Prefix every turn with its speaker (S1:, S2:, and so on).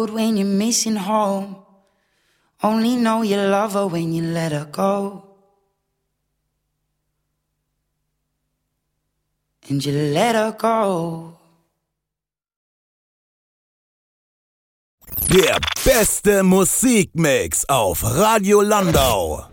S1: road when you're missing home. Only know you love her when you let her go. And you let her go.
S2: Der beste Musikmix auf Radio Landau.